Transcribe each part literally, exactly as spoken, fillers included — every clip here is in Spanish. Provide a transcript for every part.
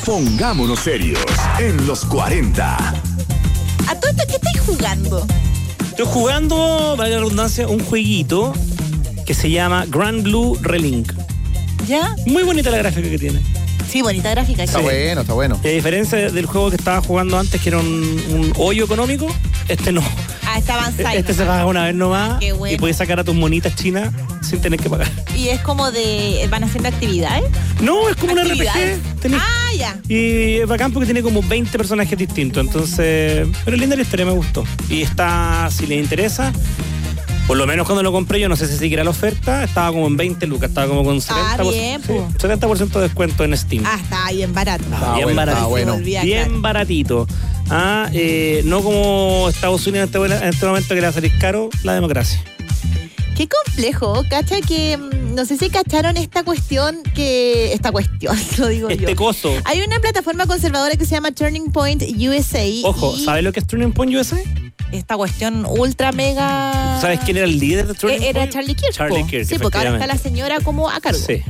Pongámonos serios en los cuarenta. ¿A todo esto qué estáis jugando? Estoy jugando, valga la redundancia, un jueguito que se llama Grand Blue Relink. ¿Ya? Muy bonita la gráfica que tiene. Sí, bonita gráfica. Está sí. bueno, está bueno. Y a diferencia del juego que estaba jugando antes, que era un, un hoyo económico, este no. Ah, está avanzado. Este se paga una vez nomás. Qué bueno. Y puedes sacar a tus monitas chinas sin tener que pagar. Y es como de... ¿Van haciendo actividades? No, es como un R P ¿Actividades? G. Tenés- Ah, ya. Y es bacán porque tiene como veinte personajes distintos. Entonces, pero linda la historia, me gustó. Y está, si les interesa, por lo menos cuando lo compré, yo no sé si siquiera la oferta, estaba como en veinte lucas, estaba como con setenta por ciento, bien, sí, po. setenta por ciento de descuento en Steam. Ah, está bien barato. Ah, bien bueno, baratito. está bueno. Se me olvida, Bien claro. baratito. Ah, eh, no como Estados Unidos en este, en este momento que le va a salir caro la democracia. Qué complejo, cacha que... mm, No sé si cacharon esta cuestión que... Esta cuestión, lo digo Este yo. coso. Hay una plataforma conservadora que se llama Turning Point U S A. Ojo, y ¿sabes lo que es Turning Point U S A? esta cuestión ultra mega... ¿Sabes quién era el líder de Turning Eh, Era Point? Charlie Kirk. Charlie po. Kirk, Sí, porque ahora está la señora como a cargo. Sí.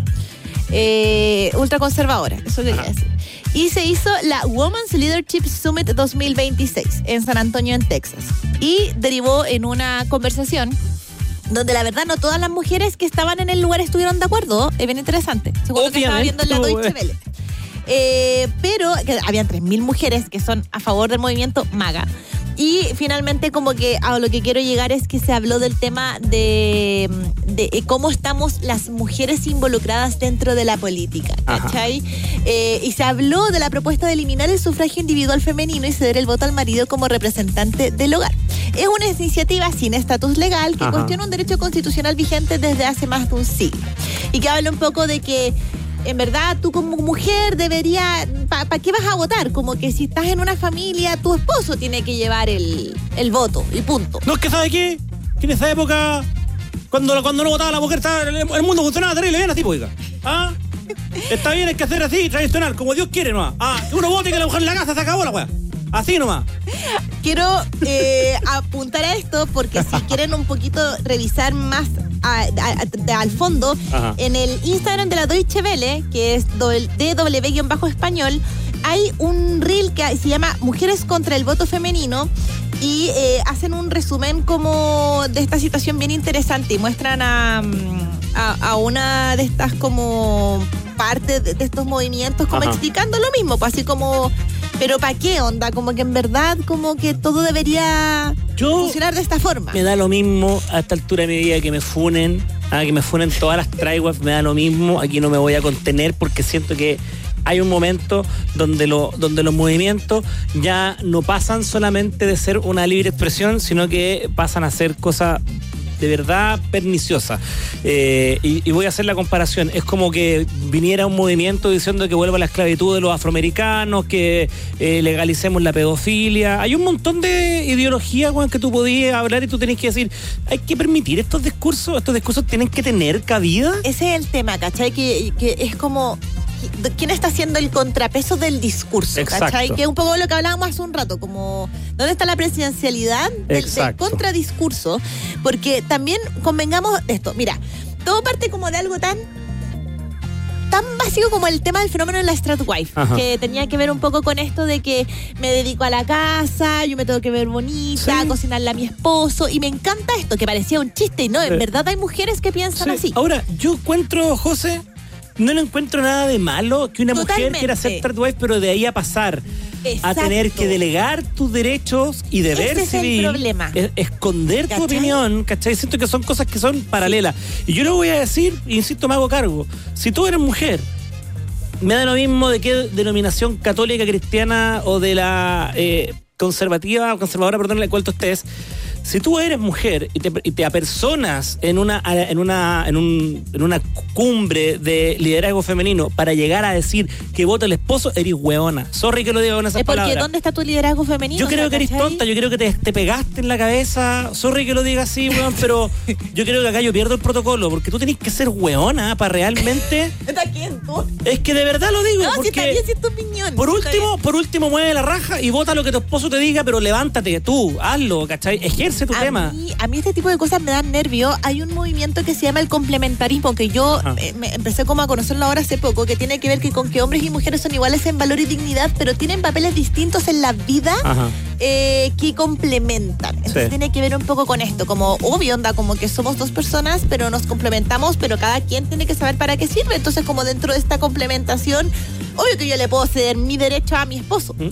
Eh, ultra conservadora, eso quería Ajá. decir. Y se hizo la Women's Leadership Summit dos mil veintiséis en San Antonio, en Texas. Y derivó en una conversación donde la verdad no todas las mujeres que estaban en el lugar estuvieron de acuerdo. Es bien interesante. Según lo que estaba viendo en la Obviamente, Deutsche Welle. Eh, pero que habían tres mil mujeres que son a favor del movimiento MAGA. Y finalmente como que a lo que quiero llegar es que se habló del tema de, de cómo estamos las mujeres involucradas dentro de la política, ¿cachai? Eh, y se habló de la propuesta de eliminar el sufragio individual femenino y ceder el voto al marido como representante del hogar. Es una iniciativa sin estatus legal que Ajá. cuestiona un derecho constitucional vigente desde hace más de un siglo. Y que habla un poco de que en verdad, tú como mujer deberías... ¿Para pa qué vas a votar? Como que si estás en una familia, tu esposo tiene que llevar el, el voto y punto. No, es que ¿sabe qué? Que en esa época, cuando, cuando no votaba la mujer, estaba, el, el mundo funcionaba terrible bien así, pues, oiga. ¿Ah? Está bien, hay que hacer así, tradicional, como Dios quiere nomás. Ah, que uno vote y que la mujer en la casa se acabó la weá. Así nomás. Quiero eh, apuntar a esto porque si quieren un poquito revisar más a, a, a, al fondo, Ajá. en el Instagram de la Deutsche Welle, que es D W-español, hay un reel que se llama Mujeres contra el voto femenino y eh, hacen un resumen como de esta situación bien interesante y muestran a, a, a una de estas como parte de, de estos movimientos como Ajá. explicando lo mismo, pues así como... Pero ¿para qué onda? Como que en verdad como que todo debería Yo- funcionar de esta forma. Me da lo mismo a esta altura de mi vida que me funen, ah, que me funen todas las tryways, me da lo mismo. Aquí no me voy a contener porque siento que hay un momento donde, lo, donde los movimientos ya no pasan solamente de ser una libre expresión, sino que pasan a ser cosas de verdad perniciosa. Eh, y, y voy a hacer la comparación. Es como que viniera un movimiento diciendo que vuelva la esclavitud de los afroamericanos, que eh, legalicemos la pedofilia. Hay un montón de ideologías, Juan, que tú podías hablar y tú tenés que decir, hay que permitir estos discursos, estos discursos tienen que tener cabida. Ese es el tema, ¿cachai? Que, que es como... ¿Quién está haciendo el contrapeso del discurso? Exacto. ¿Cachai? Que es un poco lo que hablábamos hace un rato, como ¿dónde está la presidencialidad del, del Exacto. contradiscurso? Porque también convengamos de esto, mira, todo parte como de algo tan tan básico como el tema del fenómeno de la Stratwife, Ajá. que tenía que ver un poco con esto de que me dedico a la casa, yo me tengo que ver bonita, Sí. cocinarle a mi esposo, y me encanta esto, que parecía un chiste, y no, en Sí. verdad hay mujeres que piensan Sí. así. Ahora, yo encuentro, José, no le encuentro nada de malo que una mujer Totalmente. quiera ser tradwife, pero de ahí a pasar Exacto. a tener que delegar tus derechos y deber Ese es el civil, problema. es- esconder tu ¿Cachai? opinión, ¿cachai? Siento que son cosas que son paralelas. Y yo lo voy a decir, insisto, me hago cargo. Si tú eres mujer, me da lo mismo de qué denominación católica, cristiana o de la eh, conservativa o conservadora, perdón, en la cual tú estés. Si tú eres mujer y te, y te apersonas en una, en, una, en, un, en una cumbre de liderazgo femenino para llegar a decir que vota el esposo, eres hueona. Sorry que lo diga con esas Es porque palabras. ¿dónde está tu liderazgo femenino? Yo creo que eres ¿cachai? tonta, yo creo que te, te pegaste en la cabeza. Sorry que lo diga así, weón, pero yo creo que acá yo pierdo el protocolo, porque tú tenés que ser hueona para realmente... ¿Está quién tú? Es que de verdad lo digo, No, si porque... está bien, si es tu opinión. Por Está último, por último, mueve la raja y vota lo que tu esposo te diga, pero levántate tú, hazlo, ¿cachai? Ejércete avance tu a tema. Mí, a mí este tipo de cosas me dan nervio. Hay un movimiento que se llama el complementarismo, que yo eh, me empecé como a conocerlo ahora hace poco, que tiene que ver que con que hombres y mujeres son iguales en valor y dignidad, pero tienen papeles distintos en la vida eh, que complementan. Entonces sí. tiene que ver un poco con esto, como obvio, onda, como que somos dos personas, pero nos complementamos, pero cada quien tiene que saber para qué sirve. Entonces, como dentro de esta complementación, obvio que yo le puedo ceder mi derecho a mi esposo. ¿Mm?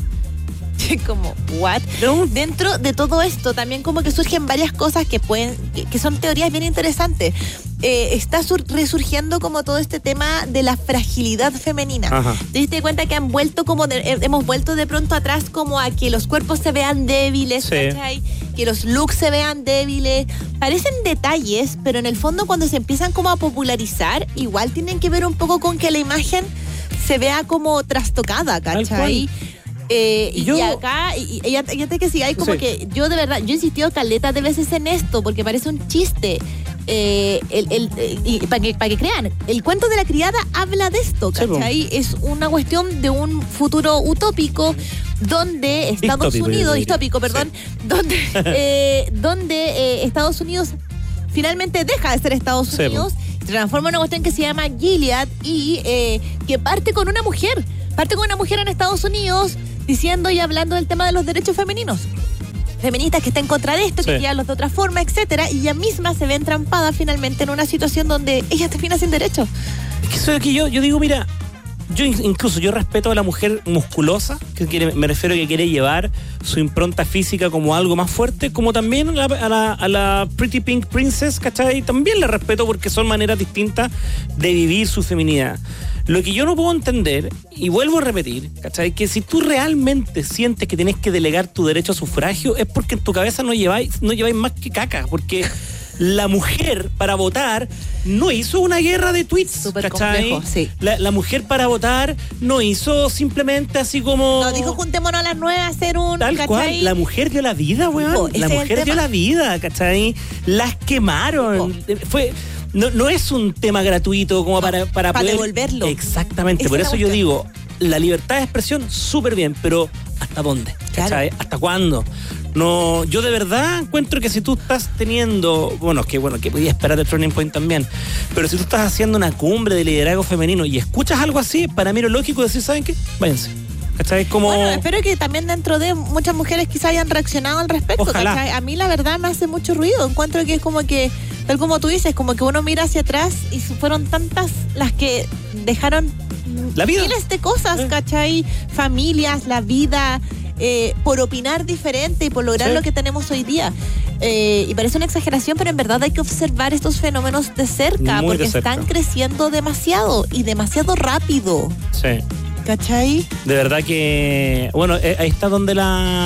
Como, what? No. Dentro de todo esto también como que surgen varias cosas que pueden, que, que son teorías bien interesantes. Eh, está sur- resurgiendo como todo este tema de la fragilidad femenina. Ajá. ¿Te diste cuenta que han vuelto como de, eh, hemos vuelto de pronto atrás como a que los cuerpos se vean débiles, sí. ¿cachai? Que los looks se vean débiles? Parecen detalles, pero en el fondo cuando se empiezan como a popularizar, igual tienen que ver un poco con que la imagen se vea como trastocada, ¿cachai? Eh, y, yo, y acá, y, y, y antes que siga, hay como sí. que yo de verdad, yo he insistido caleta de veces en esto, porque parece un chiste. Eh, el, el, y para que, para que crean, el cuento de la criada habla de esto, ¿cachai? Sí, es una cuestión de un futuro utópico donde Estados distópico, Unidos, distópico, perdón, sí. donde, eh, donde eh, Estados Unidos finalmente deja de ser Estados sí, Unidos, se transforma en una cuestión que se llama Gilead y eh, que parte con una mujer, parte con una mujer en Estados Unidos diciendo y hablando del tema de los derechos femeninos. Feministas que está en contra de esto, sí. que quieran los de otra forma, etcétera, y ella misma se ve entrampada finalmente en una situación donde ella termina sin derechos. Es que eso es que yo, yo digo, mira, yo incluso yo respeto a la mujer musculosa, que quiere, me refiero a que quiere llevar su impronta física como algo más fuerte, como también a la, a la, a la Pretty Pink Princess, ¿cachai? También la respeto porque son maneras distintas de vivir su feminidad. Lo que yo no puedo entender, y vuelvo a repetir, ¿cachai? Que si tú realmente sientes que tienes que delegar tu derecho a sufragio, es porque en tu cabeza no lleváis, no lleváis más que caca, porque la mujer para votar no hizo una guerra de tweets, súper ¿cachai? Complejo, sí. La, la mujer para votar no hizo simplemente así como... No, dijo juntémonos a las nueve a hacer un... Tal ¿cachai? Cual, la mujer dio la vida, weón. Oh, la mujer dio la vida, ¿cachai? Las quemaron. Oh. Fue... No, no es un tema gratuito como no, para, para, para poder... devolverlo. Exactamente, por eso yo digo, la libertad de expresión, súper bien, pero ¿hasta dónde? Claro. ¿Hasta cuándo? No, yo de verdad encuentro que si tú estás teniendo, bueno, que bueno, que podía esperar de Turning Point también, pero si tú estás haciendo una cumbre de liderazgo femenino y escuchas algo así, para mí lo lógico es decir, ¿saben qué? Váyanse. ¿Cachai? Como... Bueno, espero que también dentro de muchas mujeres quizás hayan reaccionado al respecto, ¿cachai? A mí la verdad me hace mucho ruido, encuentro que es como que, tal como tú dices, como que uno mira hacia atrás y fueron tantas las que dejaron la vida. Miles de cosas, ¿eh? ¿Cachai? Familias, la vida, eh, por opinar diferente y por lograr sí. lo que tenemos hoy día. Eh, y parece una exageración, pero en verdad hay que observar estos fenómenos de cerca, Muy porque de cerca. Están creciendo demasiado y demasiado rápido. Sí. ¿Cachai? De verdad que, bueno, ahí está donde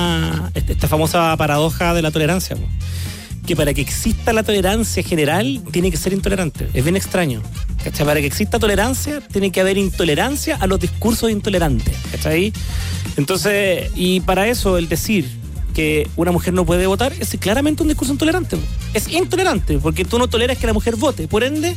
la esta famosa paradoja de la tolerancia, que para que exista la tolerancia general tiene que ser intolerante. Es bien extraño, ¿cachai? Para que exista tolerancia tiene que haber intolerancia a los discursos intolerantes, ¿cachai? Entonces, y para eso el decir que una mujer no puede votar es claramente un discurso intolerante. Es intolerante porque tú no toleras que la mujer vote, por ende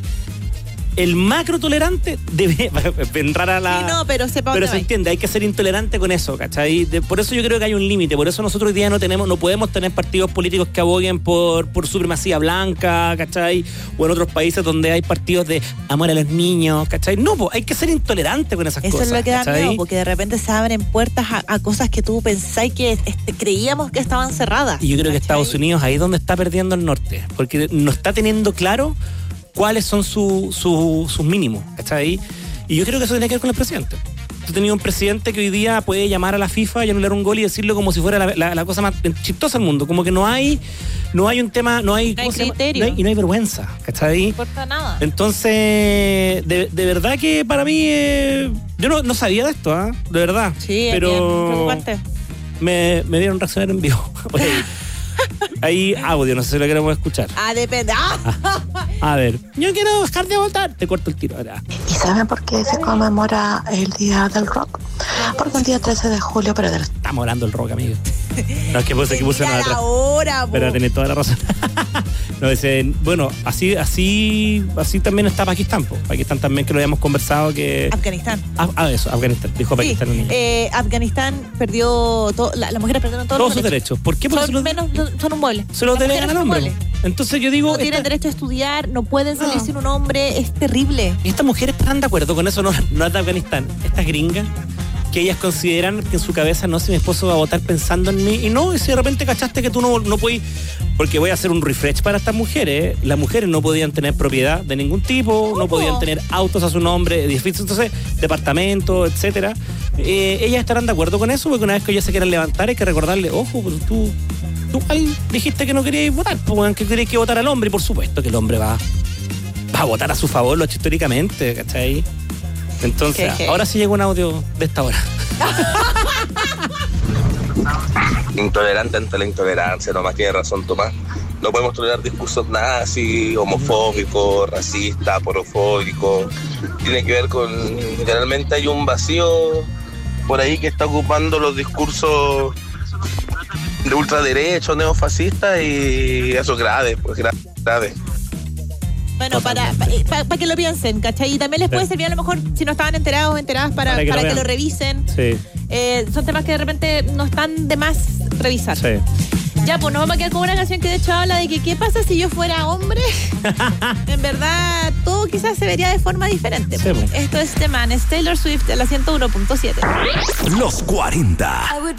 el macro tolerante debe vendrá a la... Sí, no, pero sepa Pero se entiende, hay que ser intolerante con eso, ¿cachai? De, por eso yo creo que hay un límite, por eso nosotros hoy día no tenemos, no podemos tener partidos políticos que aboguen por, por supremacía blanca, ¿cachai? O en otros países donde hay partidos de amor a los niños, ¿cachai? No, pues hay que ser intolerante con esas eso cosas. Eso es lo que da ¿cachai? miedo, porque de repente se abren puertas a, a cosas que tú pensáis que este, creíamos que estaban cerradas. Y yo creo ¿cachai? que Estados Unidos ahí es donde está perdiendo el norte, porque no está teniendo claro cuáles son su, su, sus mínimos, ¿cachai? Y yo creo que eso tiene que ver con el presidente. Tú tenías un presidente que hoy día puede llamar a la FIFA y anular un gol y decirlo como si fuera la, la, la cosa más chistosa del mundo. Como que no hay, no hay un tema, no hay, no hay criterio. No hay, y no hay vergüenza, ¿cachai? No importa nada. Entonces, de, de verdad que para mí, eh, yo no, no sabía de esto, ¿eh? De verdad. Sí, pero es bien preocupante. Me, me vieron reaccionar en vivo. Hay audio, no sé si lo queremos escuchar. Ah, depende. Ah. A ver, yo quiero dejar de votar. Te corto el tiro ahora. ¿Y saben por qué se conmemora el Día del Rock? Porque un día trece de julio, pero del... Estamos hablando del rock, amigo. No, es que puse, que puse Mira nada atrás. la hora, po. Pero tenés toda la razón. No, dice, bueno, así, así, así también está Pakistán, po. Pakistán también, que lo habíamos conversado que. Afganistán. Ah, ah, eso, Afganistán, dijo Pakistán. Sí, un niño. eh, Afganistán perdió, todo, la, las mujeres perdieron todos, Todos sus los derechos. derechos. ¿Por qué? Porque Son, se los, menos, son un mueble. se los Las delegan mujeres al son hombre. muebles. Entonces yo digo. No esta- tienen derecho a estudiar, no pueden salir No. sin un hombre, es terrible. Y estas mujeres están de acuerdo con eso, no, no es de Afganistán. Estas gringas, que ellas consideran que en su cabeza, no, si mi esposo va a votar pensando en mí. Y no, y si de repente cachaste que tú no, no puedes. Porque voy a hacer un refresh para estas mujeres. Las mujeres no podían tener propiedad de ningún tipo, ¿Cómo? no podían tener autos a su nombre, edificios, entonces, departamentos, etcétera. Eh, ellas estarán de acuerdo con eso, porque una vez que ellas se quieran levantar, hay que recordarle, ojo, pues tú. Tú igual dijiste que no querías votar, pues, que querías que votar al hombre, y por supuesto que el hombre va, va a votar a su favor, lo ha hecho históricamente, ¿cachai? Entonces, Jeje. ahora sí llega un audio de esta hora. Intolerante ante la intolerancia, nomás tiene razón Tomás. No podemos tolerar discursos nazis, homofóbicos, racistas, porofóbicos. Tiene que ver con, generalmente hay un vacío por ahí que está ocupando los discursos de ultraderecha, neofascistas, y eso es grave, pues gra- grave. Bueno, para, para, para que lo piensen, ¿cachai? Y también les puede Sí. servir a lo mejor, si no estaban enterados o enteradas, para, Para que para lo que vean. lo revisen. Sí, Eh, son temas que de repente no están de más revisar. sí. Ya, pues nos vamos a quedar con una canción que de hecho habla de que qué pasa si yo fuera hombre. En verdad, todo quizás se vería de forma diferente. Sí, pues. Esto es The Man, es Taylor Swift de la ciento uno punto siete. Los cuarenta.